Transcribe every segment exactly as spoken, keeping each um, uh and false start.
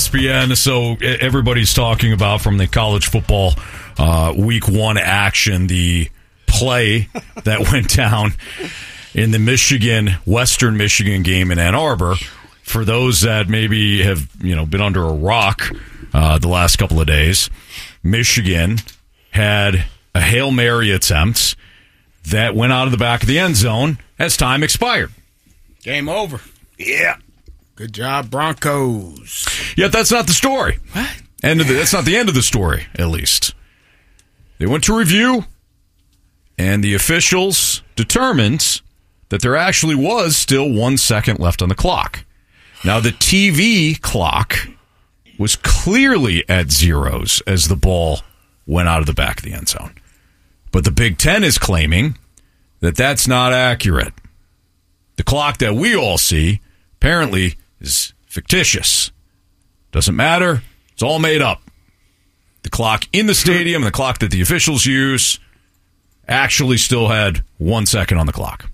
S P N. So everybody's talking about from the college football uh, week one action, the play that went down in the Michigan, Western Michigan game in Ann Arbor. For those that maybe have, you know, been under a rock uh, the last couple of days, Michigan had a Hail Mary attempt that went out of the back of the end zone as time expired. Game over. Yeah. Good job, Broncos. Yet that's not the story. What? End of the, that's not the end of the story, at least. They went to review, and the officials determined that there actually was still one second left on the clock. Now, the T V clock was clearly at zeros as the ball went out of the back of the end zone. But the Big Ten is claiming that that's not accurate. The clock that we all see apparently is fictitious. Doesn't matter. It's all made up. The clock in the stadium and the clock that the officials use actually still had one second on the clock.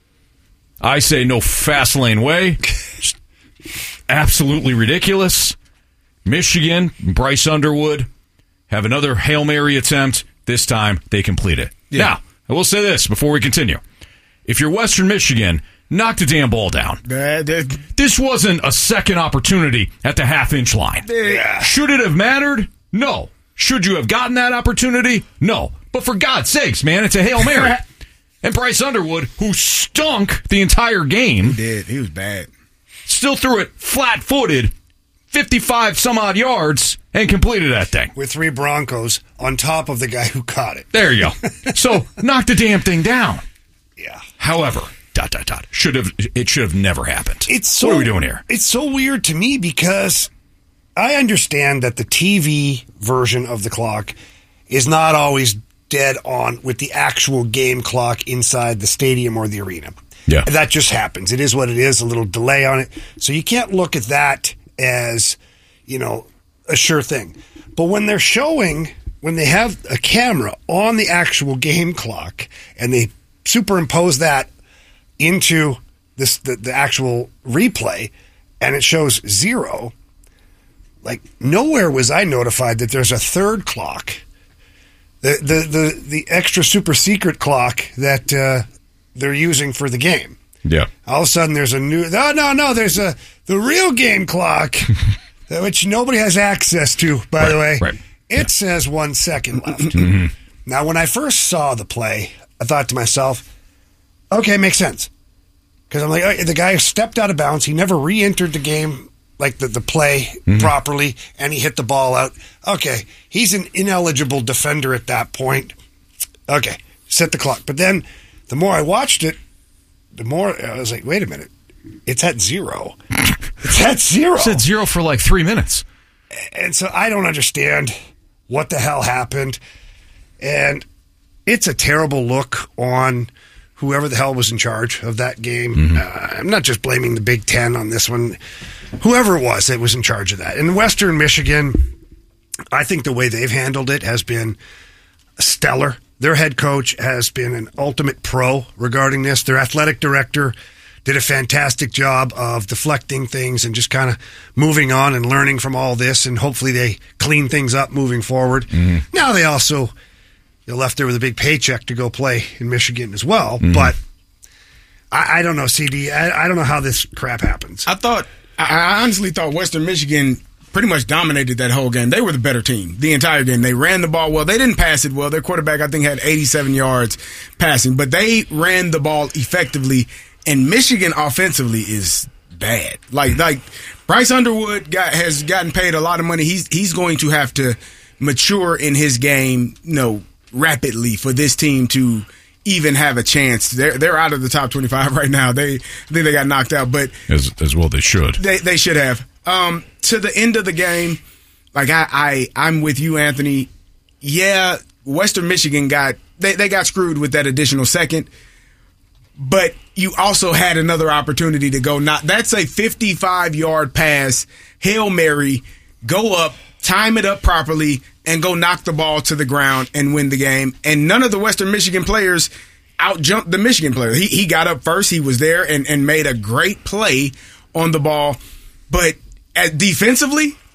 I say no fast lane way. Just absolutely ridiculous. Michigan, Bryce Underwood have another Hail Mary attempt. This time, they complete it. Yeah. Now, I will say this before we continue. If you're Western Michigan, knock the damn ball down. Uh, this wasn't a second opportunity at the half-inch line. Yeah. Should it have mattered? No. Should you have gotten that opportunity? No. But for God's sakes, man, it's a Hail Mary. And Bryce Underwood, who stunk the entire game. He did. He was bad. Still threw it flat-footed, fifty-five some odd yards, and completed that thing. With three Broncos on top of the guy who caught it. There you go. So, knock the damn thing down. Yeah. However, dot, dot, dot, should have, it should have never happened. It's so, what are we doing here? It's so weird to me because I understand that the T V version of the clock is not always dead on with the actual game clock inside the stadium or the arena. Yeah. That just happens. It is what it is, a little delay on it. So you can't look at that as, you know, a sure thing. But when they're showing, when they have a camera on the actual game clock and they superimpose that into this the, the actual replay and it shows zero, like nowhere was I notified that there's a third clock. The the the, the extra super secret clock that uh, they're using for the game. Yeah. All of a sudden there's a new no no no there's a the real game clock which nobody has access to, by right, the way. Right. It yeah. says one second left. Mm-hmm. Now when I first saw the play, I thought to myself, okay, makes sense. Because I'm like, oh, the guy stepped out of bounds. He never re-entered the game, like the, the play mm-hmm. properly, and he hit the ball out. Okay, he's an ineligible defender at that point. Okay, set the clock. But then the more I watched it, the more I was like, wait a minute. It's at zero. It's at zero. It's at zero for like three minutes. And so I don't understand what the hell happened. And it's a terrible look on whoever the hell was in charge of that game. Mm-hmm. Uh, I'm not just blaming the Big Ten on this one. Whoever it was that was in charge of that. In Western Michigan, I think the way they've handled it has been stellar. Their head coach has been an ultimate pro regarding this. Their athletic director did a fantastic job of deflecting things and just kind of moving on and learning from all this, and hopefully they clean things up moving forward. Mm-hmm. Now they also they're left there with a big paycheck to go play in Michigan as well. Mm-hmm. But I, I don't know, C D. I, I don't know how this crap happens. I thought, I honestly thought Western Michigan pretty much dominated that whole game. They were the better team the entire game. They ran the ball well. They didn't pass it well. Their quarterback, I think, had eighty-seven yards passing, but they ran the ball effectively. And Michigan offensively is bad. Like like Bryce Underwood got, has gotten paid a lot of money. He's he's going to have to mature in his game, you know, rapidly for this team to even have a chance. They're they're out of the top twenty-five right now. They I think they got knocked out, but as as well they should. They they should have. Um, to the end of the game, like I, I I'm with you, Anthony. Yeah, Western Michigan got they, they got screwed with that additional second. But you also had another opportunity to go not that's a fifty-five yard pass, Hail Mary, go up, time it up properly, and go knock the ball to the ground and win the game. And none of the Western Michigan players out-jumped the Michigan player. He he got up first, he was there and, and made a great play on the ball. But at defensively,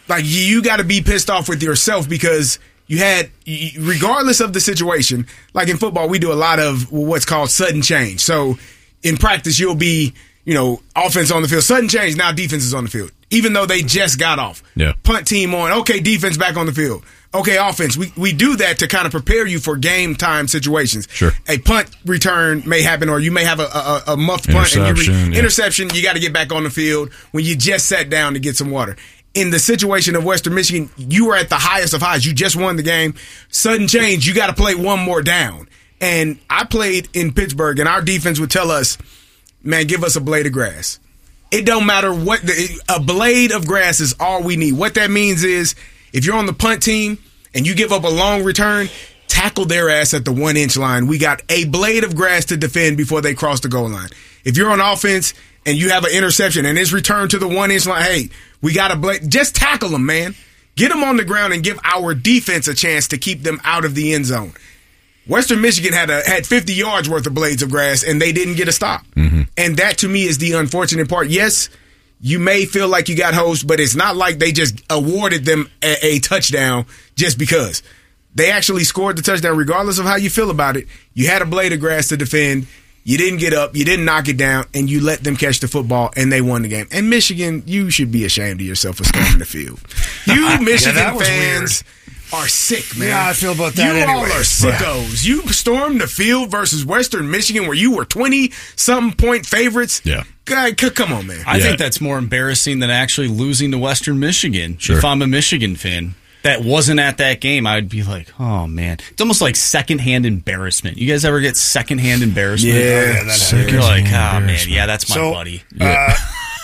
Like, you got to be pissed off with yourself because you had, regardless of the situation, like in football, we do a lot of what's called sudden change. So in practice, you'll be, you know, offense on the field, sudden change, now defense is on the field, even though they just got off. Yeah. Punt team on, okay, defense back on the field. Okay, offense. We we do that to kind of prepare you for game time situations. Sure. A punt return may happen, or you may have a, a, a muffed punt. and you re- yeah. Interception, you got to get back on the field when you just sat down to get some water. In the situation of Western Michigan, you were at the highest of highs. You just won the game. Sudden change, you got to play one more down. And I played in Pittsburgh, and our defense would tell us, man, give us a blade of grass. It don't matter what. The, a blade of grass is all we need. What that means is, if you're on the punt team and you give up a long return, tackle their ass at the one-inch line. We got a blade of grass to defend before they cross the goal line. If you're on offense and you have an interception and it's returned to the one-inch line, hey, we got a blade. Just tackle them, man. Get them on the ground and give our defense a chance to keep them out of the end zone. Western Michigan had a, had fifty yards worth of blades of grass, and they didn't get a stop. Mm-hmm. And that, to me, is the unfortunate part. Yes, you may feel like you got hosed, but it's not like they just awarded them a, a touchdown just because. They actually scored the touchdown regardless of how you feel about it. You had a blade of grass to defend. You didn't get up. You didn't knock it down, and you let them catch the football, and they won the game. And Michigan, you should be ashamed of yourself for storming the field. You Michigan yeah, fans are sick, man. Yeah, I feel about that You anyway. all are sickos. You stormed the field versus Western Michigan where you were twenty-something point favorites. Yeah. God, c- come on, man. I Yeah. think that's more embarrassing than actually losing to Western Michigan. Sure. If I'm a Michigan fan that wasn't at that game, I'd be like, oh, man. It's almost like secondhand embarrassment. You guys ever get secondhand embarrassment? Yeah, that Secondhand You're like, oh, man, yeah, that's my So, buddy. uh,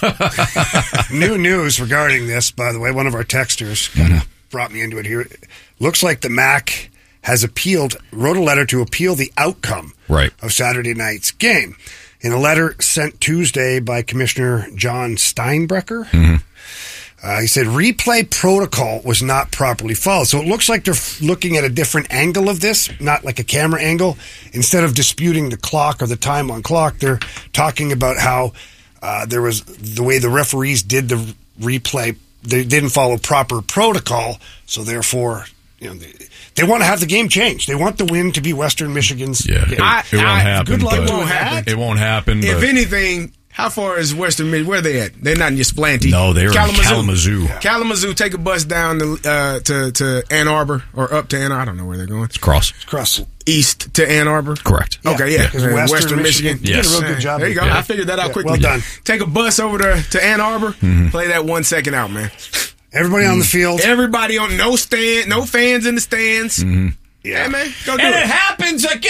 new news regarding this, by the way. One of our texters kind of brought me into it here. Looks like the M A C has appealed, wrote a letter to appeal the outcome Right. of Saturday night's game. In a letter sent Tuesday by Commissioner John Steinbrecher, Mm-hmm. uh, he said replay protocol was not properly followed. So it looks like they're f- looking at a different angle of this, not like a camera angle. Instead of disputing the clock or the time on clock, they're talking about how uh, there was the way the referees did the replay. They didn't follow proper protocol, so therefore, you know, they, they want to have the game changed. They want the win to be Western Michigan's. Yeah, game. it, I- it won't I- happen. good luck but doing that. It won't happen. If but anything, how far is Western Michigan? Where are they at? They're not in Ypsilanti. No, they're in Kalamazoo. Kalamazoo, take a bus down to, uh, to to Ann Arbor or up to Ann Arbor. I don't know where they're going. cross. Cross. East to Ann Arbor. Correct. Okay, yeah. because Uh, Western, Western Michigan, Michigan. you did a real Yes. good job. There you go. Yeah. I figured that out Yeah, quickly. well done. Take a bus over to, to Ann Arbor. Mm-hmm. Play that one second out, man. Everybody on the field. Everybody on no stand, no fans in the stands. Mm-hmm. Yeah, man, go do And it. it happens again!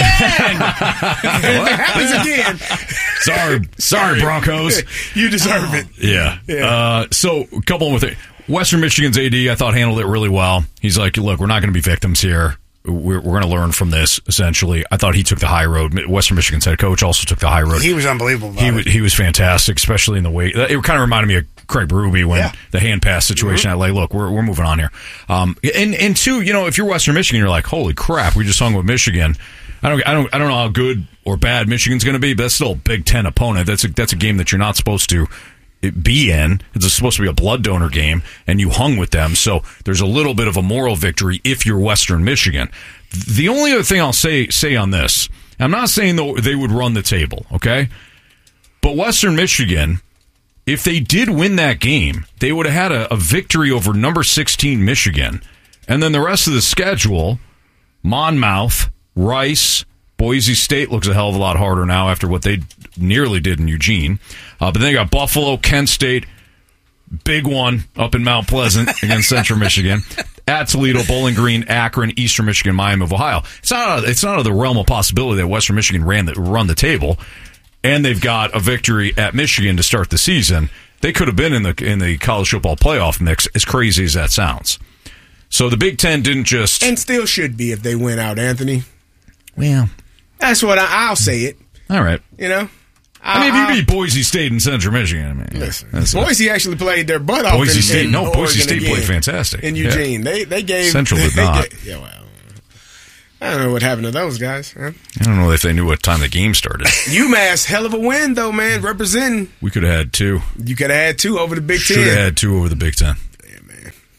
If it happens again, Sorry, sorry, Broncos. you deserve it. Yeah. Yeah. Uh, so, a couple with it. Western Michigan's A D, I thought, handled it really well. He's like, look, we're not going to be victims here. We're, we're going to learn from this, essentially. I thought he took the high road. Western Michigan's head coach also took the high road. He was unbelievable. About He it. was, he was fantastic, especially in the way. It kind of reminded me of Craig Berube when Yeah. the hand pass situation. I like, look, we're we're moving on here. Um, and and two, you know, if you're Western Michigan, you're like, holy crap, we just hung with Michigan. I don't I don't I don't know how good or bad Michigan's going to be, but that's still a Big Ten opponent. That's a, that's a game that you're not supposed to be in. It's supposed to be a blood donor game, and you hung with them. So there's a little bit of a moral victory if you're Western Michigan. The only other thing I'll say say on this, I'm not saying that they would run the table, okay? But Western Michigan, if they did win that game, they would have had a, a victory over number sixteen Michigan. And then the rest of the schedule, Monmouth, Rice, Boise State looks a hell of a lot harder now after what they nearly did in Eugene. Uh, but then they got Buffalo, Kent State, big one up in Mount Pleasant against Central Michigan. At Toledo, Bowling Green, Akron, Eastern Michigan, Miami of Ohio. It's not it's not out of the realm of possibility that Western Michigan ran the, run the table, and they've got a victory at Michigan to start the season. They could have been in the in the college football playoff mix, as crazy as that sounds. So the Big Ten didn't just And still should be if they win out, Anthony. well, That's what I, I'll say it. all right. You know? I mean, if you beat Boise State and Central Michigan, I mean, Listen, that's- Boise actually played their butt off. Boise in, State- in no, Boise Oregon State again, played fantastic. in Yeah. Eugene. They they gave Central did they not. gave- yeah, well, I don't know what happened to those guys. Huh? I don't know if they knew what time the game started. UMass, hell of a win though, man. Representing. We could have had two. You could have had two over the Big Should have Ten. had two over the Big Ten. Yeah, man.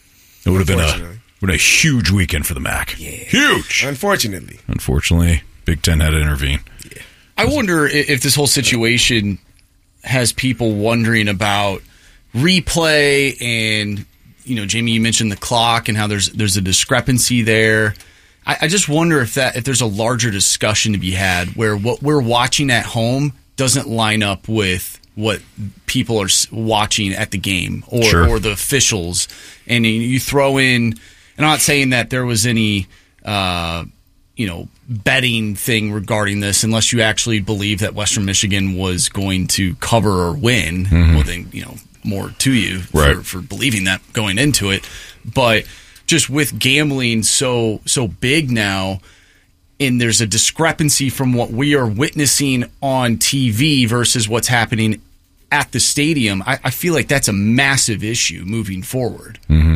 It would have been a, would have been a huge weekend for the M A C. Yeah. Huge. Unfortunately. Unfortunately, Big Ten had to intervene. Yeah. I wonder if this whole situation has people wondering about replay and, you know, Jamie, you mentioned the clock and how there's there's a discrepancy there. I, I just wonder if that if there's a larger discussion to be had where what we're watching at home doesn't line up with what people are watching at the game or, sure. or the officials. And you throw in, and I'm not saying that there was any, uh, you know, betting thing regarding this unless you actually believe that Western Michigan was going to cover or win. Mm-hmm. Well, then, you know, more to you right. for, for believing that going into it. But just with gambling so so big now, and there's a discrepancy from what we are witnessing on T V versus what's happening at the stadium, I, I feel like that's a massive issue moving forward. Mm-hmm.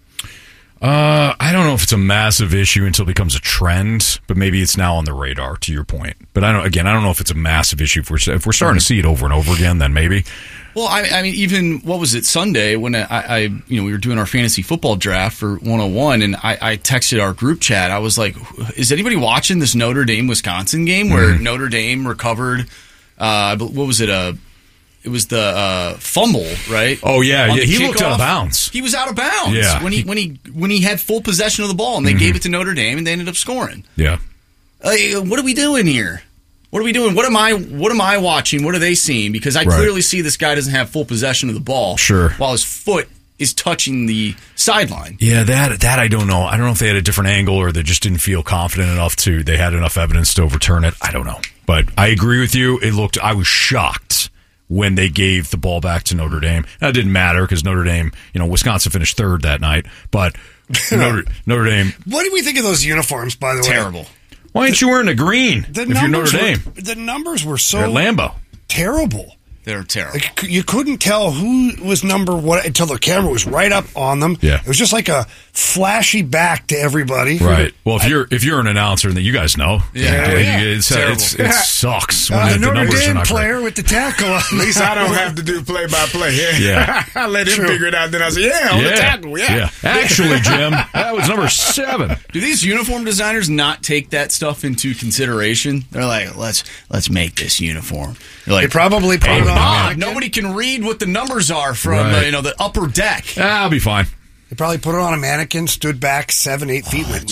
Uh, I don't know if it's a massive issue until it becomes a trend, but maybe it's now on the radar, to your point. But I don't. Again, I don't know if it's a massive issue. If we're, if we're starting to see it over and over again, then maybe. Well, I, I mean, even, what was it, Sunday, when I, I, you know, we were doing our fantasy football draft for one oh one, and I, I texted our group chat. I was like, is anybody watching this Notre Dame-Wisconsin game where mm-hmm. Notre Dame recovered, uh, what was it, a... It was the uh, fumble, right? Oh yeah, yeah. He kickoff. looked out of bounds. He was out of bounds yeah. when he when he when he had full possession of the ball, and they mm-hmm. gave it to Notre Dame, and they ended up scoring. Yeah. Uh, what are we doing here? What are we doing? What am I? What am I watching? What are they seeing? Because I right. clearly see this guy doesn't have full possession of the ball. Sure. While his foot is touching the sideline. Yeah, that that I don't know. I don't know if they had a different angle or they just didn't feel confident enough to. They had enough evidence to overturn it. I don't know, but I agree with you. It looked. I was shocked when they gave the ball back to Notre Dame. That didn't matter because Notre Dame, you know, Wisconsin finished third that night, but Notre, Notre Dame. What do we think of those uniforms, by the way? Terrible. Why ain't you wearing the green the if you're Notre Dame? Were, the numbers were so They're at Lambeau. Terrible. They're terrible. Like, you couldn't tell who was number what until the camera was right up on them. Yeah. It was just like a flashy back to everybody. Right. Well, if I, you're if you're an announcer, then you guys know. Yeah. yeah. yeah. It's, it's, it sucks when uh, the, the Notre numbers Dame are not player great. with the tackle. At least I don't have to do play by play. Yeah. I let him True. figure it out. Then I say, yeah, on yeah. the tackle. Yeah. yeah. Actually, Jim, that was number seven. Do these uniform designers not take that stuff into consideration? They're like, let's let's make this uniform. They're like, they probably put hey, it on. Bob, nobody can read what the numbers are from right. uh, you know the upper deck. Ah, I'll be fine. They probably put it on a mannequin, stood back seven, eight feet, and went,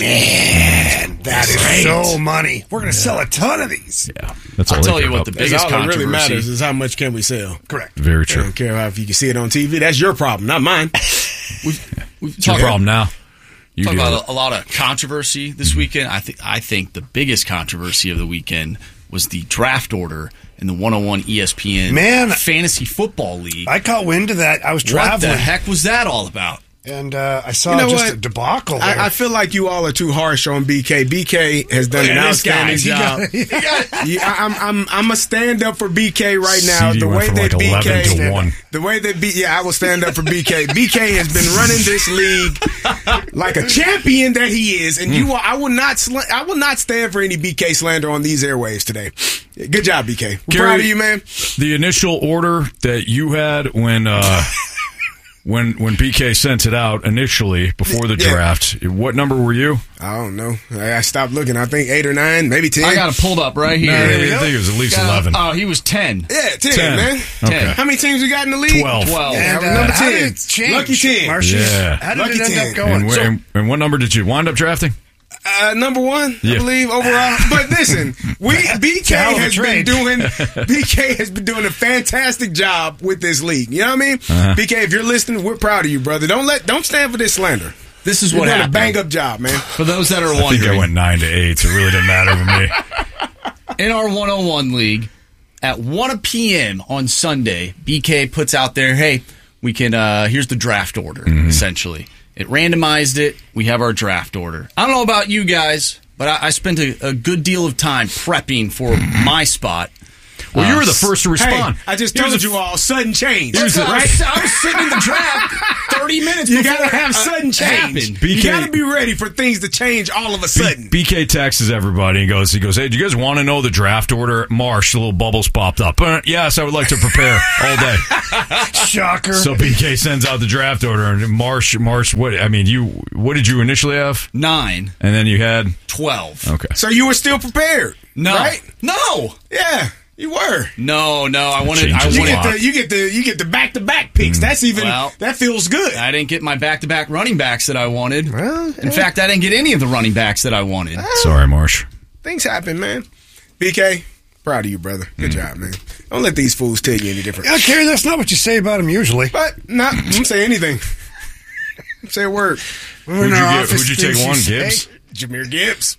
man, that is great. so money. We're going to yeah. sell a ton of these. Yeah, that's all I'll tell you what, about. the That's biggest all that controversy really matters is how much can we sell. Correct. Very I true. don't care how if you can see it on T V. That's your problem, not mine. We've, we've It's your problem now. You talked deal about with a, a lot of controversy this mm-hmm. weekend. I think I think the biggest controversy of the weekend was the draft order in the one oh one E S P N Man, Fantasy Football League. I caught wind of that. I was traveling. What the heck was that all about? And uh, I saw You know just what? a debacle there. I, I feel like you all are too harsh on B K. B K has done Look an at this guy. outstanding He job. got- he got- Yeah, I- I'm I'm I'm a stand up for B K right now. C D The went way from that like B K, eleven to one. the way that B, yeah, I will stand up for B K. B K has been running this league like a champion that he is, and you, are, I will not, sl- I will not stand for any B K slander on these airwaves today. Good job, B K. We're Gary, proud of you, man. The initial order that you had when. Uh, When when B K sent it out initially before the Yeah. draft, what number were you? I don't know. I, I stopped looking. I think eight or nine, maybe ten. I got it pulled up right here. No, I we think go. it was at least Got- eleven. Oh, he was ten. Yeah, ten, ten. man. Okay. ten. How many teams we got in the league? Twelve. Twelve. Yeah, And, I uh, remember how ten. did it change? Lucky ten. Marcia, Yeah. how did Lucky it end ten. up going? And, wh- So- and, and what number did you wind up drafting? Uh, number one, Yeah. I believe overall. But listen, we B K hell of a has been trade. doing B K has been doing a fantastic job with this league. You know what I mean? Uh-huh. B K, if you're listening, we're proud of you, brother. Don't let don't stand for this slander. This is You're what doing happened. a bang up job, man. For those that are I think wondering, I went nine to eight. So it really didn't matter to me. in our one oh one league at one p.m. on Sunday, B K puts out there, hey, we can, uh, here's the draft order, Mm-hmm. essentially. It randomized it. We have our draft order. I don't know about you guys, but I, I spent a, a good deal of time prepping for my spot. Well, you Uh, were the first to respond. Hey, I just Here's told a- you all, sudden change. Here's Right? a- I was, I was sitting in the draft thirty minutes You before gotta have it sudden change. happened. B K You gotta be ready for things to change all of a sudden. B K texts everybody and goes, he goes, hey, do you guys want to know the draft order? Marsh, the little bubbles popped up. Uh, yes, I would like to prepare all day. Shocker. So B K sends out the draft order, and Marsh, Marsh, what? I mean, you, what did you initially have? Nine, And then you had twelve. okay. So you were still prepared. No, Right? no, Yeah, you were. no, no. I wanted. I changes You a get lot. wanted. the you get the you get the back to back picks. That's even Well, that feels good. I didn't get my back-to-back running backs that I wanted. Well, In fact, I didn't get any of the running backs that I wanted. Sorry, Marsh. Things happen, man. B K, proud of you, brother. Good job, man. Don't let these fools tell you any different. Yeah, Kerry, that's not what you say about him usually. But not don't say anything. Say a word. When we're Who'd in you, our get, office, who'd you things take one, say, Gibbs? Jameer Gibbs.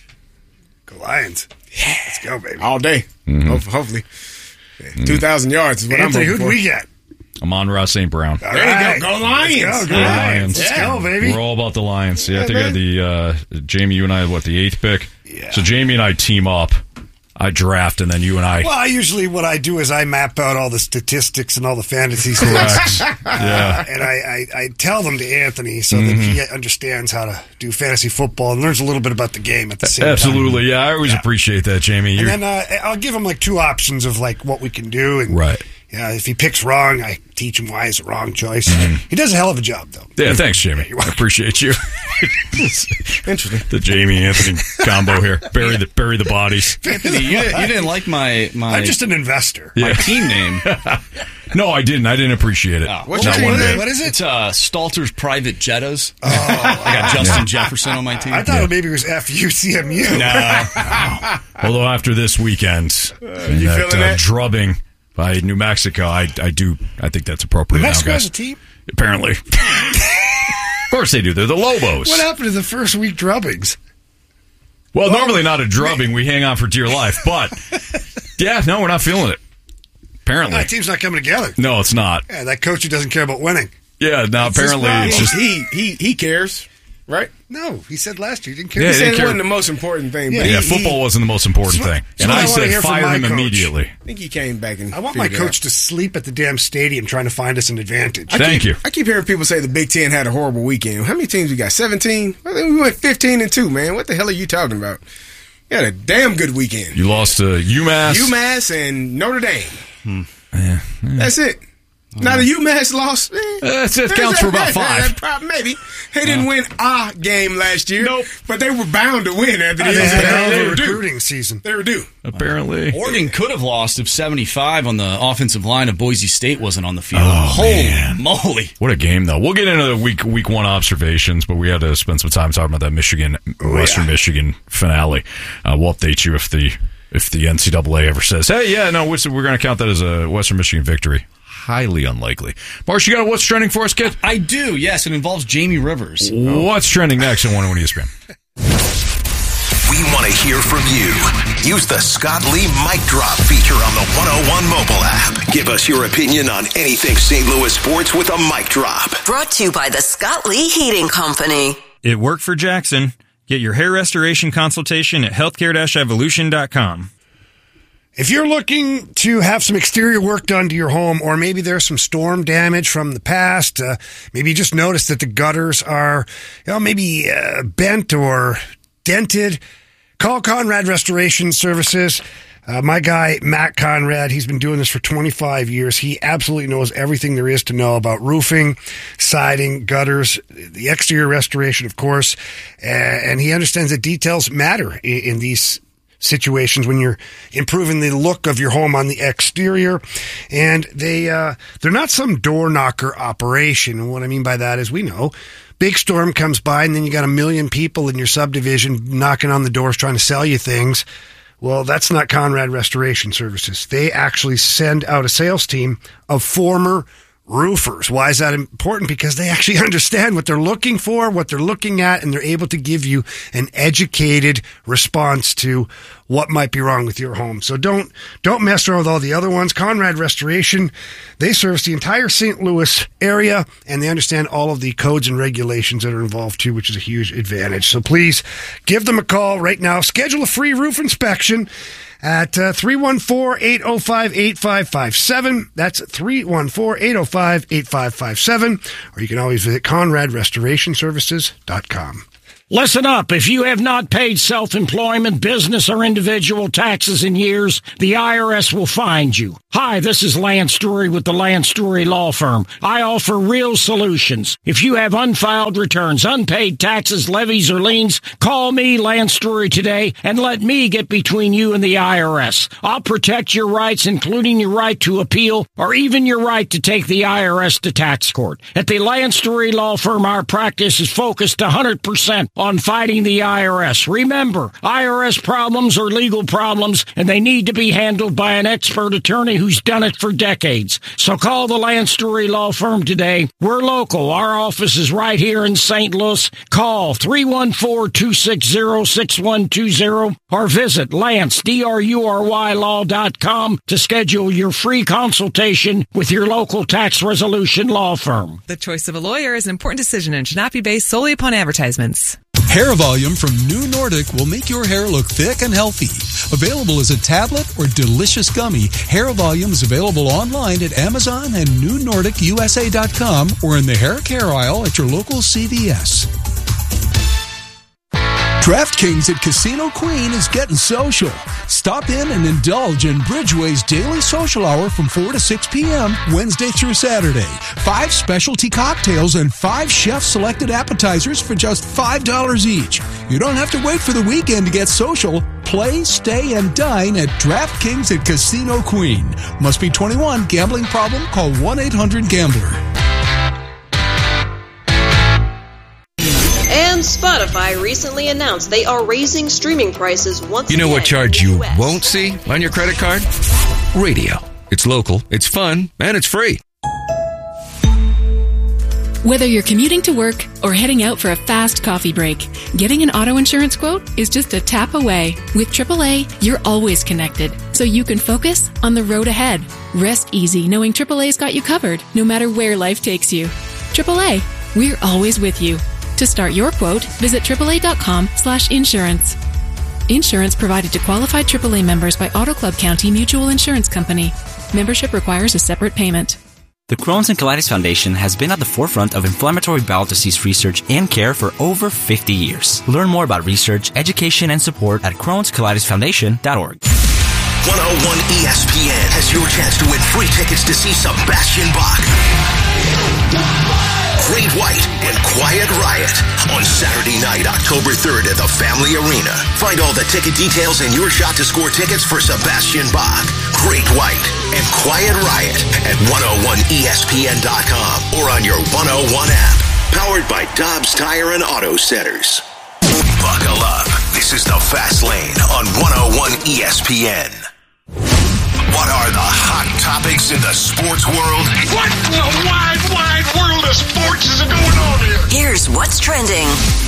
Go Lions. Yeah. Let's go, baby. All day. Ho- hopefully. Yeah, two thousand yards is what Anthony, I'm who'd hoping for. we get? Amon-Ra Saint Brown. All There you right. go. Go Lions. Let's go, go Go Lions. Lions. Let's Yeah. go, baby. We're all about the Lions. Yeah, I Yeah, think I had man. the uh, Jamie, you and I had what, the eighth pick? Yeah. So Jamie and I team up. I draft, and then you and I. Well, I usually what I do is I map out all the statistics and all the fantasy Correct. scores. Yeah. And I, I, I tell them to Anthony so that he understands how to do fantasy football and learns a little bit about the game at the same time. Absolutely. Yeah, I always Yeah. appreciate that, Jamie. And You're, then uh, I'll give him like two options of like what we can do. And, Right. Yeah, if he picks wrong, I teach him why it's a wrong choice. Mm-hmm. He does a hell of a job, though. yeah, thanks, Jamie. I appreciate you. Interesting. The Jamie Anthony combo here. Bury the bury the bodies. Anthony, you, didn't- you didn't like my my, I'm just an investor. Yeah. my team name. No, I didn't. I didn't appreciate it. Oh, what's Not your one name? bit. What is it? It's uh, Stalter's Private Jettas. Oh, I got Justin Jefferson on my team. I thought maybe it was F U C M U. Although after this weekend, and you that, feeling uh, that? drubbing by New Mexico, I I do. I think that's appropriate now, Mexico guys. has a team? Apparently. Of course they do. They're the Lobos. What happened to the first week drubbings? Well, normally not a drubbing. We hang on for dear life. But, yeah, no, we're not feeling it. Apparently. That team's not coming together. No, it's not. Yeah, that coach who doesn't care about winning. Yeah, no, apparently Well, it's just. he he he cares, right? No, he said last year he didn't care. Yeah, He they said didn't it care. wasn't the most important thing. Yeah, but Yeah, he, football He, wasn't the most important That's what- thing. that's And what I I wanna said hear from fire my him coach. immediately. I think he came back and I want my figured it coach out. to sleep at the damn stadium trying to find us an advantage. I Thank keep, you. I keep hearing people say the Big Ten had a horrible weekend. How many teams we got? Seventeen. I think we went fifteen and two. Man, what the hell are you talking about? You had a damn good weekend. You lost to UMass. UMass and Notre Dame. Yeah, yeah. That's it. Now the UMass lost. Eh, That's- that counts for about five. Prob- Maybe they didn't win a game last year. Nope. But they were bound to win after the They had a hell they of a were due. recruiting season. They were due. Apparently. Oregon could have lost if seventy-five on the offensive line of Boise State wasn't on the field. Oh, Holy man. moly. What a game, though. We'll get into the week week one observations, but we had to spend some time talking about that Michigan, Western yeah. Michigan finale. Uh, we'll update you if the if the N C double A ever says, hey, yeah, no, we're, we're going to count that as a Western Michigan victory. Highly unlikely. Marsh, you got what's trending for us, kid? I do, yes. It involves Jamie Rivers. What's trending next on one oh one E S P N? We want to hear from you. Use the Scott Lee Mic Drop feature on the one oh one mobile app. Give us your opinion on anything Saint Louis sports with a mic drop. Brought to you by the Scott Lee Heating Company. It worked for Jackson. Get your hair restoration consultation at healthcare dash evolution dot com. If you're looking to have some exterior work done to your home, or maybe there's some storm damage from the past, uh, maybe you just noticed that the gutters are, you know, maybe uh, bent or dented, call Conrad Restoration Services. Uh, my guy, Matt Conrad, he's been doing this for twenty-five years. He absolutely knows everything there is to know about roofing, siding, gutters, the exterior restoration, of course, uh, and he understands that details matter in, in these situations when you're improving the look of your home on the exterior. And they, uh, they're not some door knocker operation. And what I mean by that is, we know, big storm comes by and then you got a million people in your subdivision knocking on the doors trying to sell you things. Well, that's not Conrad Restoration Services. They actually send out a sales team of former roofers. Why is that important? Because they actually understand what they're looking for, what they're looking at, and they're able to give you an educated response to what might be wrong with your home. So don't don't mess around with all the other ones. Conrad Restoration, they service the entire Saint Louis area, and they understand all of the codes and regulations that are involved too, which is a huge advantage. So please give them a call right now. Schedule a free roof inspection. at uh, three one four, eight oh five, eight five five seven. That's three one four, eight oh five, eight five five seven. Or you can always visit conrad restoration services dot com. Listen up. If you have not paid self-employment, business, or individual taxes in years, the I R S will find you. Hi, this is Lance Drury with the Lance Drury Law Firm. I offer real solutions. If you have unfiled returns, unpaid taxes, levies, or liens, call me, Lance Drury, today, and let me get between you and the I R S. I'll protect your rights, including your right to appeal, or even your right to take the I R S to tax court. At the Lance Drury Law Firm, our practice is focused one hundred percent on fighting the I R S. Remember, I R S problems are legal problems, and they need to be handled by an expert attorney who's done it for decades. So call the Lance Drury Law Firm today. We're local. Our office is right here in Saint Louis. Call three one four, two six zero, six one two zero or visit Lance, D R U R Y law dot com to schedule your free consultation with your local tax resolution law firm. The choice of a lawyer is an important decision and should not be based solely upon advertisements. Hair Volume from New Nordic will make your hair look thick and healthy. Available as a tablet or delicious gummy, Hair Volume is available online at Amazon and new nordic u s a dot com or in the hair care aisle at your local C V S. DraftKings at Casino Queen is getting social. Stop in and indulge in Bridgeway's daily social hour from four to six p.m. Wednesday through Saturday. Five specialty cocktails and five chef-selected appetizers for just five dollars each. You don't have to wait for the weekend to get social. Play, stay, and dine at DraftKings at Casino Queen. Must be twenty-one. Gambling problem? Call one eight hundred gambler. And Spotify recently announced they are raising streaming prices once again. You know what charge you U S won't see on your credit card? Radio. It's local, it's fun, and it's free. Whether you're commuting to work or heading out for a fast coffee break, getting an auto insurance quote is just a tap away. With triple A, you're always connected, so you can focus on the road ahead. Rest easy knowing triple A's got you covered, no matter where life takes you. triple A, we're always with you. To start your quote, visit triple A dot com slash insurance. Insurance provided to qualified triple A members by Auto Club County Mutual Insurance Company. Membership requires a separate payment. The Crohn's and Colitis Foundation has been at the forefront of inflammatory bowel disease research and care for over fifty years. Learn more about research, education, and support at crohns colitis foundation dot org. one oh one E S P N has your chance to win free tickets to see Sebastian Bach, Great White, and Quiet Riot on Saturday night, October third at the Family Arena. Find all the ticket details and your shot to score tickets for Sebastian Bach, Great White, and Quiet Riot at one oh one E S P N dot com or on your one oh one app. Powered by Dobbs Tire and Auto Centers. Buckle up. This is the Fast Lane on one oh one E S P N. What are the hot topics in the sports world? What in the wide, wide world of sports is going on here? Here's what's trending